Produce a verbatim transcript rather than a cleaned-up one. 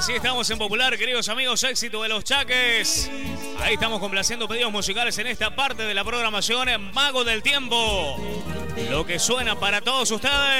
Así estamos en Popular, queridos amigos, éxito de los Chaques. Ahí estamos complaciendo pedidos musicales en esta parte de la programación Mago del Tiempo. Lo que suena para todos ustedes.